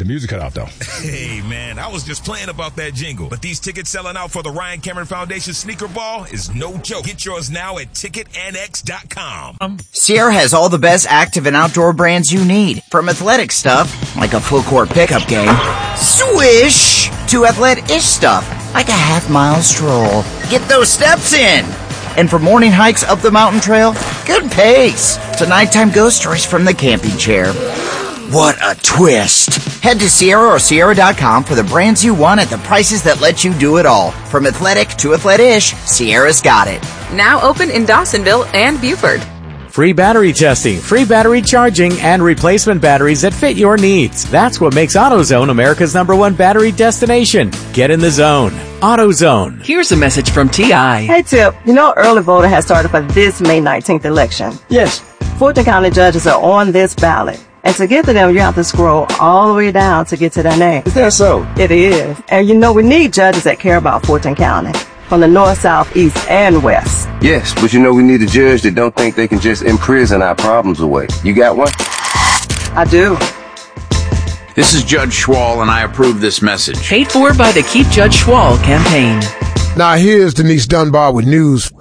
The music cut out, though. Hey, man, I was just playing about that jingle. But these tickets selling out for the Ryan Cameron Foundation Sneaker Ball is no joke. Get yours now at ticketnx.com. Sierra has all the best active and outdoor brands you need. From athletic stuff, like a full court pickup game, swish, to athletic-ish stuff, like a half-mile stroll. Get those steps in. And for morning hikes up the mountain trail, good pace. To nighttime ghost stories from the camping chair. What a twist. Head to Sierra or Sierra.com for the brands you want at the prices that let you do it all. From athletic to athletic-ish, Sierra's got it. Now open in Dawsonville and Buford. Free battery testing, free battery charging, and replacement batteries that fit your needs. That's what makes AutoZone America's #1 battery destination. Get in the zone. AutoZone. Here's a message from T.I. Hey, Tip. You know early voter has started for this May 19th election. Yes. Fulton County judges are on this ballot. And to get to them, you have to scroll all the way down to get to their name. Is that so? It is. And you know we need judges that care about Fulton County. From the north, south, east, and west. Yes, but you know we need a judge that don't think they can just imprison our problems away. You got one? I do. This is Judge Schwall, and I approve this message. Paid for by the Keep Judge Schwall campaign. Now here's Denise Dunbar with news.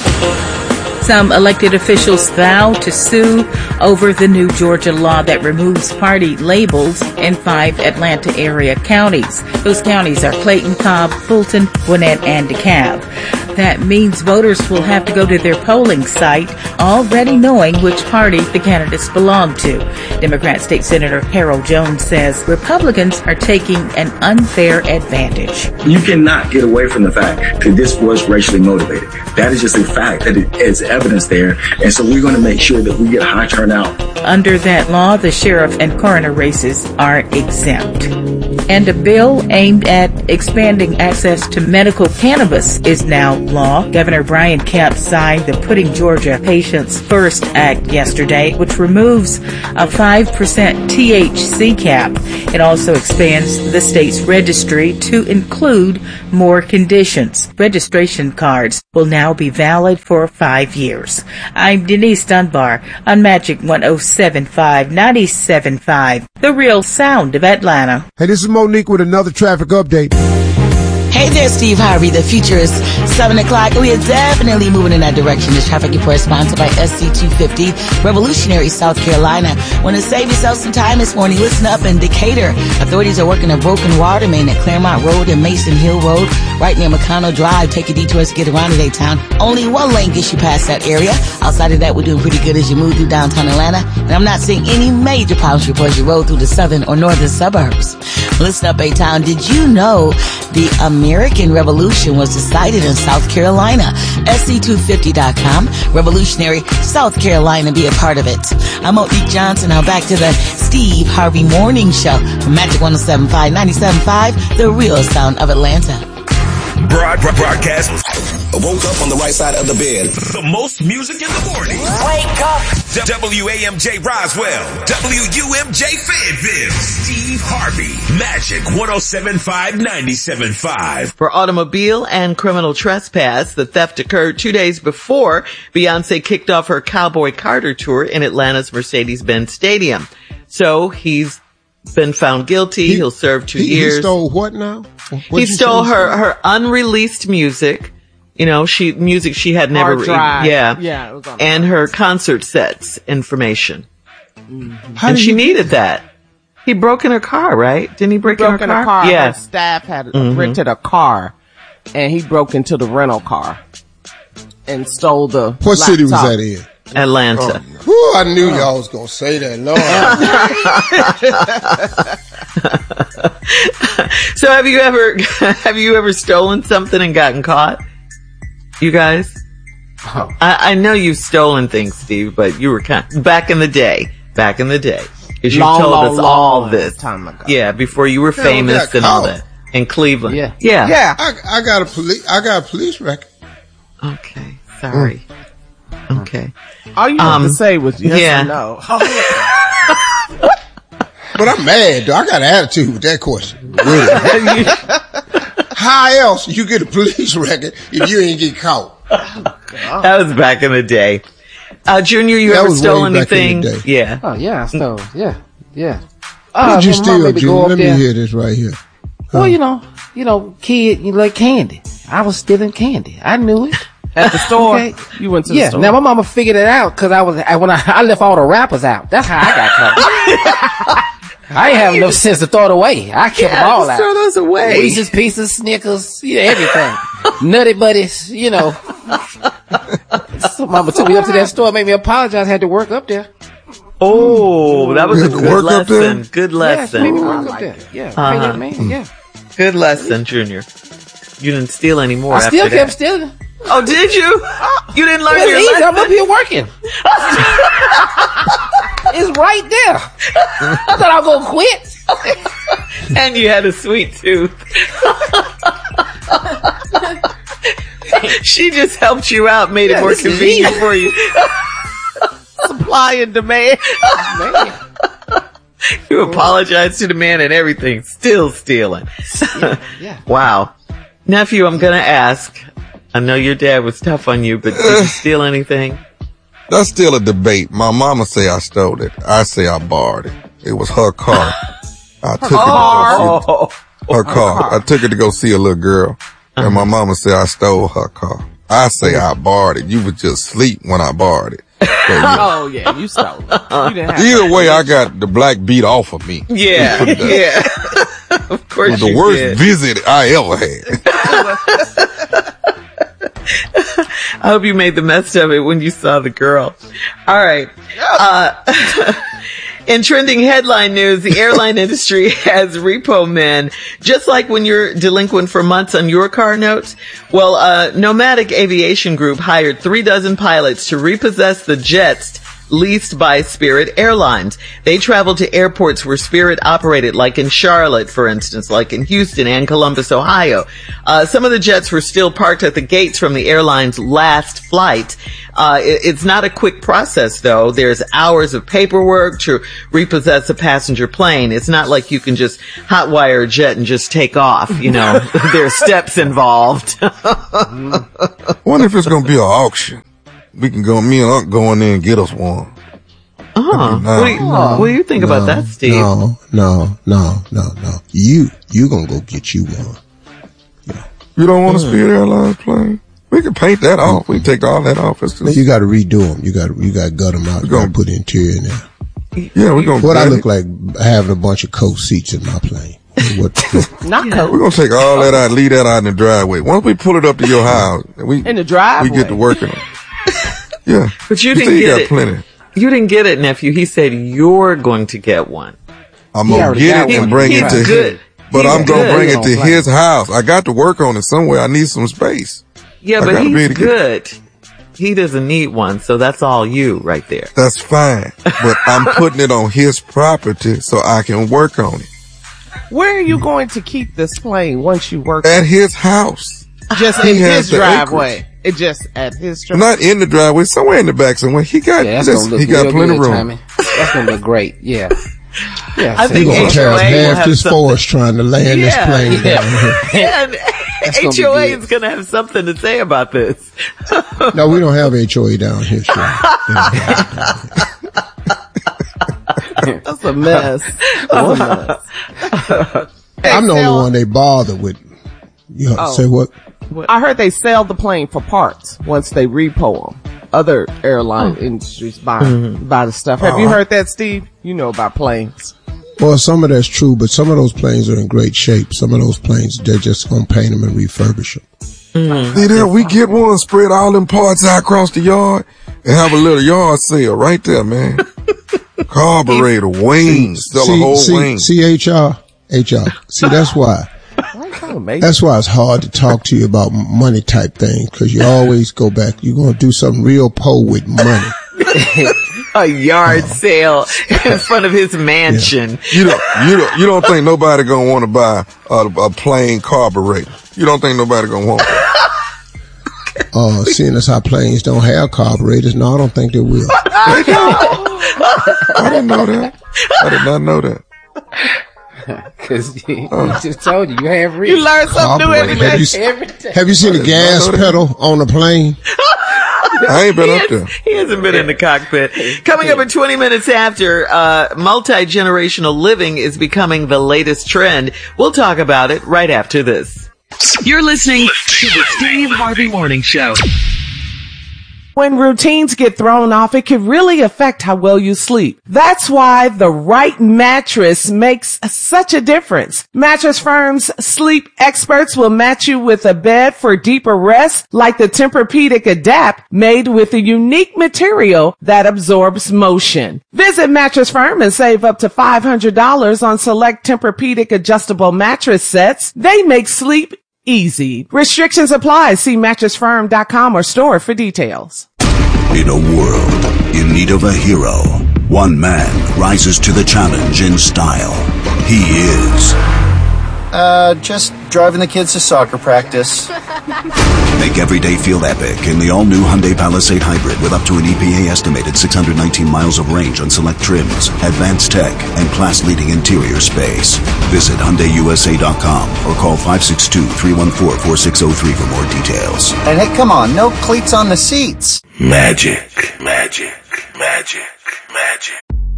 Some elected officials vow to sue over the new Georgia law that removes party labels in 5 Atlanta area counties. Those counties are Clayton, Cobb, Fulton, Gwinnett, and DeKalb. That means voters will have to go to their polling site already knowing which party the candidates belong to. Democrat State Senator Harold Jones says Republicans are taking an unfair advantage. You cannot get away from the fact that this was racially motivated. That is just a fact that it is evidence there. And so we're going to make sure that we get a high turnout. Under that law, the sheriff and coroner races are exempt. And a bill aimed at expanding access to medical cannabis is now law. Governor Brian Kemp signed the Putting Georgia Patients First Act yesterday, which removes a 5% THC cap. It also expands the state's registry to include more conditions. Registration cards will now be valid for 5 years. I'm Denise Dunbar on Magic 107.5, 97.5, the real sound of Atlanta. Hey, this is Monique with another traffic update. Hey there, Steve Harvey. The future is 7 o'clock. We are definitely moving in that direction. This traffic report is sponsored by SC250, Revolutionary, South Carolina. Want to save yourself some time this morning? Listen up in Decatur. Authorities are working a broken water main at Claremont Road and Mason Hill Road, right near McConnell Drive. Take a detour to get around today, town. Only one lane gets you past that area. Outside of that, we're doing pretty good as you move through downtown Atlanta. And I'm not seeing any major problems as you roll through the southern or northern suburbs. Listen up, A-Town. Did you know the American Revolution was decided in South Carolina? SC250.com. Revolutionary, South Carolina. Be a part of it. I'm Monique Johnson. Now back to the Steve Harvey Morning Show from Magic 107.5, 97.5, the real sound of Atlanta. Broadcast. Woke up on the right side of the bed. The most music in the morning. Wake up. WAMJ Roswell. WUMJ Fayetteville. Steve Harvey. Magic 107.5, 97.5. For automobile and criminal trespass, the theft occurred 2 days before Beyonce kicked off her Cowboy Carter tour in Atlanta's Mercedes-Benz Stadium. So he's been found guilty. He'll serve 2 years. He stole what now? He stole her unreleased music. You know, music she had never drive. Yeah. It was on and her concert sets information. Mm-hmm. And she needed that. He broke in her car, right? Didn't he break in her car? Yeah. Yeah. Her staff had rented a car, and he broke into the rental car and stole the What laptop. city was that in? Atlanta. Whew, I knew y'all was gonna say that. Lord. So have you ever stolen something and gotten caught? You guys? Oh. I know you've stolen things, Steve, but you were back in the day. Because you told us all this time ago. Yeah, before you were famous and all that. In Cleveland. Yeah. I got a police record. Okay. Sorry. Okay. All you had to say was yes or no. But I'm mad, though. I got an attitude with that question. Really. How else you get a police record if you ain't get caught? That was back in the day. Junior, you ever stole anything? Oh, yeah, I stole. Yeah. What'd you my mom steal, made me go Junior? up Let me there. hear this right here. Well, you know, kid, you like candy. I was stealing candy. I knew it. At the store? Okay. You went to the store? Now my mama figured it out because when I left all the wrappers out. That's how I got caught. I ain't have enough sense to throw it away. I kept them all out. Throw those away. Reese's Pieces, Snickers, everything. Nutty Buddies, So mama took me up to that store, made me apologize, had to work up there. Oh, that was a good work up there? lesson. Good lesson. Yeah, made me work up there. Yeah, pay that man, yeah. Good lesson, Junior. You didn't steal anymore. I still after kept that. stealing. Oh, did you? You didn't learn your It's easy. lesson. I'm up here working. It's right there. I thought I was gonna quit. And you had a sweet tooth. She just helped you out, made it more this is convenient easy. for you. Supply and demand. Man. You apologize to the man and everything. Still stealing. Yeah. Wow. Nephew, I'm gonna ask. I know your dad was tough on you, but did you steal anything? That's still a debate. My mama say I stole it. I say I borrowed it. It was her car. I took her car. I took it to go see a little girl. And my mama said I stole her car. I say I borrowed it. You was just asleep when I borrowed it. So, yeah. Oh, yeah, you stole it. You didn't have Either way, I got the black beat off of me. Yeah, yeah. Of course It was the you worst did. visit I ever had. I hope you made the best of it when you saw the girl. All right. In trending headline news, the airline industry has repo men, just like when you're delinquent for months on your car notes. Well, Nomadic Aviation Group hired 36 pilots to repossess the jets leased by Spirit Airlines. They traveled to airports where Spirit operated, like in Charlotte, for instance, like in Houston and Columbus, Ohio. Some of the jets were still parked at the gates from the airline's last flight. It's not a quick process, though. There's hours of paperwork to repossess a passenger plane. It's not like you can just hotwire a jet and just take off, There's steps involved. Wonder if it's gonna be an auction. We can go, me and Unc go in there and get us one. What do you think about that, Steve? No. You gonna go get you one. You don't want a Spirit Airlines plane? We can paint that off. We can take all that off. It's just, You gotta redo them. You gotta gut them out. You gotta put interior in there. yeah, we're gonna. What I look like having a bunch of coach seats in my plane. Not coach. We're gonna take all that out, leave that out in the driveway. Once we pull it up to your house, In the driveway. we get to working on it. Yeah. But you say didn't you get got it. plenty. You didn't get it, nephew. He said you're going to get one. I'm gonna get it and bring it to good. him. But He's I'm gonna good. bring it to his house. I got to work on it somewhere. I need some space. Yeah, I but gotta be he's able to get- good. He doesn't need one, so that's all you right there. That's fine. But I'm putting it on his property so I can work on it. Where are you going to keep this plane once you work? At his house. Just He in has his the driveway. It just at his driveway. Not in the driveway, somewhere in the back somewhere. He got, Yeah, that's gonna look he got real plenty of good, room. Tommy. That's gonna look great. Yeah. Yeah. I think We're gonna tear up HOA will half have this something. forest trying to land this plane down here. And gonna be HOA good. is going to have something to say about this. No, we don't have HOA down here, sure. That's a mess. I'm the only one they bother with. You know, say what? I heard they sell the plane for parts once they repo them. Other airline industries buy the stuff. Have you heard that, Steve? You know about planes. Well, some of that's true, but some of those planes are in great shape. Some of those planes, they're just gonna paint them and refurbish them. See there, we get one, spread all them parts out across the yard, and have a little yard sale right there, man. Carburetor, wings, sell a whole wing. HR. See, that's why. That's why it's hard to talk to you about money type things, because you always go back. You're going to do something real po with money. A yard sale in front of his mansion. You don't think nobody gonna want to buy a plain carburetor? You don't think nobody gonna want that? Seeing as how planes don't have carburetors, no, I don't think they will. I didn't know that. I did not know that. Cause he just told you have real. You learn something new every day. Have you seen the gas pedal on a plane? I ain't been up there. He hasn't been in the cockpit. Coming up in 20 minutes after, multi-generational living is becoming the latest trend. We'll talk about it right after this. You're listening to the Steve Harvey Morning Show. When routines get thrown off, it can really affect how well you sleep. That's why the right mattress makes such a difference. Mattress Firm's sleep experts will match you with a bed for deeper rest, like the Tempur-Pedic Adapt, made with a unique material that absorbs motion. Visit Mattress Firm and save up to $500 on select Tempur-Pedic adjustable mattress sets. They make sleep easy. Restrictions apply. See mattressfirm.com or store for details. In a world in need of a hero, one man rises to the challenge in style. He is... just driving the kids to soccer practice. Make every day feel epic in the all-new Hyundai Palisade Hybrid with up to an EPA estimated 619 miles of range on select trims, advanced tech, and class-leading interior space. Visit HyundaiUSA.com or call 562-314-4603 for more details. And hey, come on, no cleats on the seats. Magic, magic, magic, magic.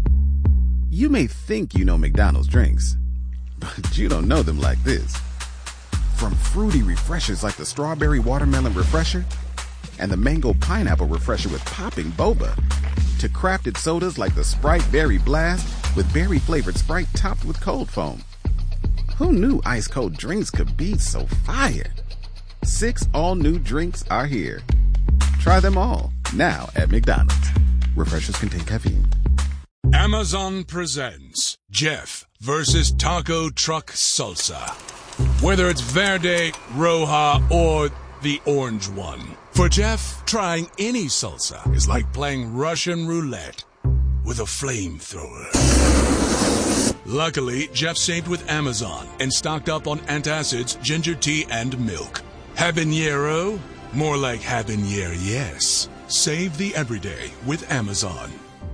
You may think you know McDonald's drinks, but you don't know them like this. From fruity refreshers like the Strawberry Watermelon Refresher and the Mango Pineapple Refresher with popping boba, to crafted sodas like the Sprite Berry Blast with berry-flavored Sprite topped with cold foam. Who knew ice-cold drinks could be so fire? 6 all-new drinks are here. Try them all, now at McDonald's. Refreshers contain caffeine. Amazon presents Jeff versus Taco Truck Salsa. Whether it's Verde, Roja, or the orange one. For Jeff, trying any salsa is like playing Russian roulette with a flamethrower. Luckily, Jeff saved with Amazon and stocked up on antacids, ginger tea, and milk. Habanero? More like habanero, yes. Save the everyday with Amazon.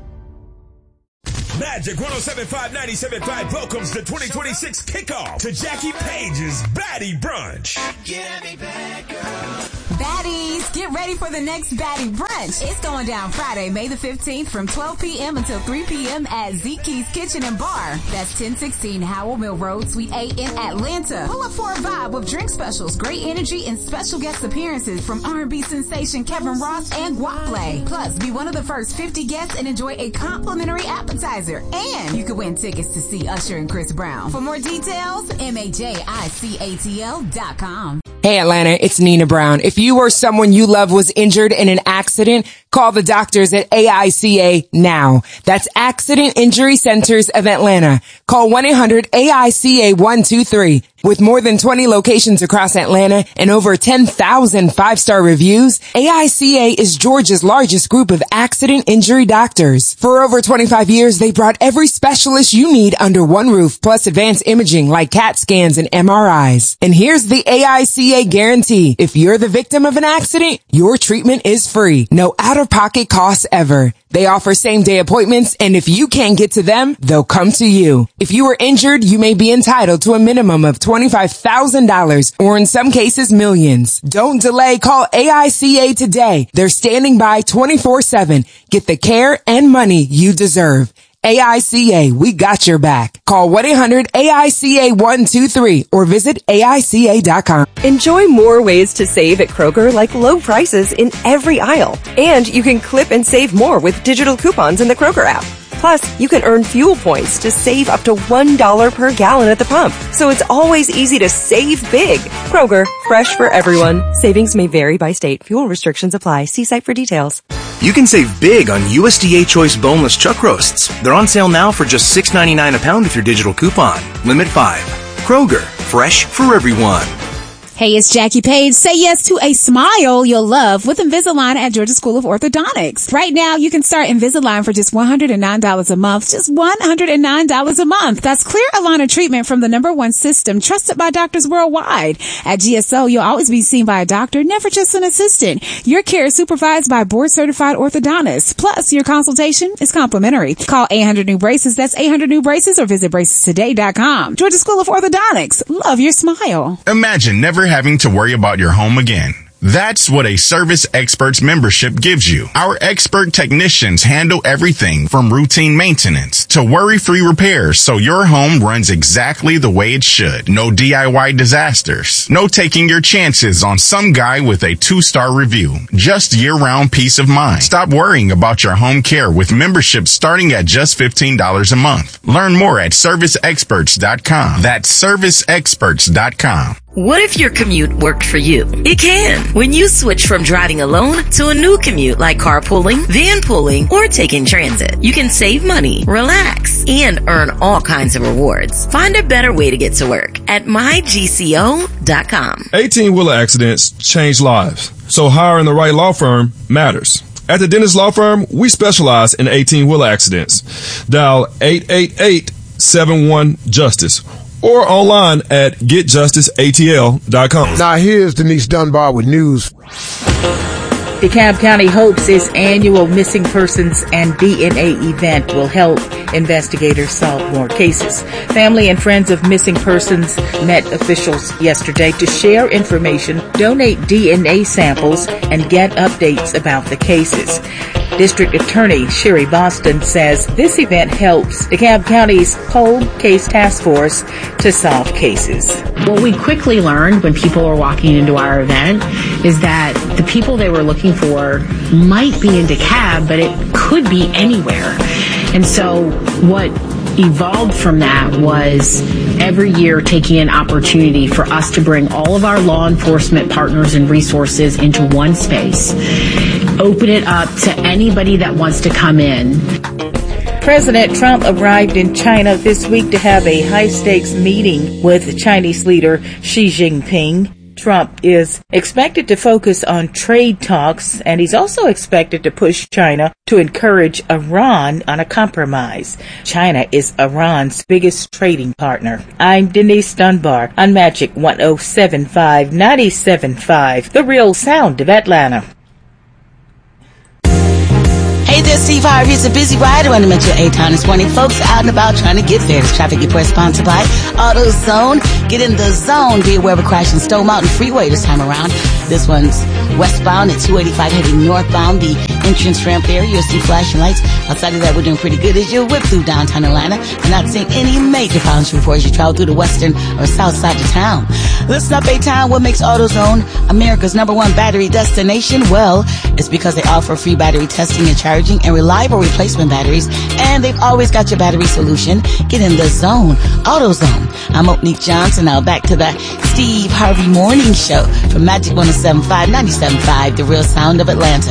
Magic 107.5, 97.5 welcomes the 2026 kickoff to Jackie Page's Baddie Brunch. Get me back, girl. Baddies, get ready for the next Baddie Brunch. It's going down Friday, May the 15th from 12 p.m. until 3 p.m. at Zeke's Kitchen and Bar. That's 1016 Howell Mill Road, Suite A in Atlanta. Pull up for a vibe with drink specials, great energy, and special guest appearances from R&B sensation Kevin Ross and Guap Play. Plus, be one of the first 50 guests and enjoy a complimentary appetizer. And you could win tickets to see Usher and Chris Brown. For more details, MAJICATL.com. Hey Atlanta, it's Nina Brown. If you or someone you love was injured in an accident, call the doctors at AICA now. That's Accident Injury Centers of Atlanta. Call 1-800-AICA-123. With more than 20 locations across Atlanta and over 10,000 5-star reviews, AICA is Georgia's largest group of accident injury doctors. For over 25 years, they brought every specialist you need under one roof, plus advanced imaging like CAT scans and MRIs. And here's the AICA guarantee. If you're the victim of an accident, your treatment is free. No out-of-pocket costs ever. They offer same-day appointments, and if you can't get to them, they'll come to you. If you were injured, you may be entitled to a minimum of $25,000, or in some cases, millions. Don't delay. Call AICA today. They're standing by 24/7. Get the care and money you deserve. AICA, we got your back. Call 1-800-AICA-123 or visit AICA.com. Enjoy more ways to save at Kroger, like low prices in every aisle. And you can clip and save more with digital coupons in the Kroger app. Plus, you can earn fuel points to save up to $1 per gallon at the pump. So it's always easy to save big. Kroger, fresh for everyone. Savings may vary by state. Fuel restrictions apply. See site for details. You can save big on USDA Choice boneless chuck roasts. They're on sale now for just $6.99 a pound with your digital coupon. Limit 5. Kroger, fresh for everyone. Hey, it's Jackie Page. Say yes to a smile you'll love with Invisalign at Georgia School of Orthodontics. Right now, you can start Invisalign for just $109 a month. Just $109 a month. That's clear aligner treatment from the #1 system trusted by doctors worldwide. At GSO, you'll always be seen by a doctor, never just an assistant. Your care is supervised by board-certified orthodontists. Plus, your consultation is complimentary. Call 800-NEW-BRACES. That's 800-NEW-BRACES or visit bracestoday.com. Georgia School of Orthodontics. Love your smile. Imagine never having to worry about your home again. That's what a Service Experts membership gives you. Our expert technicians handle everything from routine maintenance to worry-free repairs so your home runs exactly the way it should. No DIY disasters. No taking your chances on some guy with a 2-star review. Just year-round peace of mind. Stop worrying about your home care with memberships starting at just $15 a month. Learn more at ServiceExperts.com. That's ServiceExperts.com. What if your commute worked for you? It can. When you switch from driving alone to a new commute like carpooling, van pooling, or taking transit, you can save money, relax, and earn all kinds of rewards. Find a better way to get to work at mygco.com. 18-wheeler accidents change lives, so hiring the right law firm matters. At the Dennis Law Firm, we specialize in 18-wheeler accidents. Dial 888-71-JUSTICE. Or online at getjusticeatl.com. Now here's Denise Dunbar with news. DeKalb County hopes its annual missing persons and DNA event will help investigators solve more cases. Family and friends of missing persons met officials yesterday to share information, donate DNA samples, and get updates about the cases. District Attorney Sherry Boston says this event helps DeKalb County's Cold Case Task Force to solve cases. What we quickly learned when people were walking into our event is that the people they were looking for might be in DeKalb, but it could be anywhere. And so what evolved from that was every year taking an opportunity for us to bring all of our law enforcement partners and resources into one space, open it up to anybody that wants to come in. President Trump arrived in China this week to have a high-stakes meeting with Chinese leader Xi Jinping. Trump is expected to focus on trade talks, and he's also expected to push China to encourage Iran on a compromise. China is Iran's biggest trading partner. I'm Denise Dunbar on Magic 107.5, 97.5, the real sound of Atlanta. Hey there, Steve Harvey. It's a busy ride around the Metro 8 this morning. Folks out and about trying to get there. This traffic report sponsored by AutoZone. Get in the zone. Be aware of a crash in Stone Mountain Freeway this time around. This one's westbound at 285 heading northbound. The entrance ramp there, you'll see flashing lights. Outside of that, we're doing pretty good as you whip through downtown Atlanta. We're not seeing any major problems before as you travel through the western or south side of town. Listen up, A-Town. What makes AutoZone America's #1 battery destination? Well, it's because they offer free battery testing and charging and reliable replacement batteries, and they've always got your battery solution. Get in the zone. AutoZone. I'm Monique Johnson. Now back to the Steve Harvey Morning Show from Magic 107.5, 97.5, the real sound of Atlanta.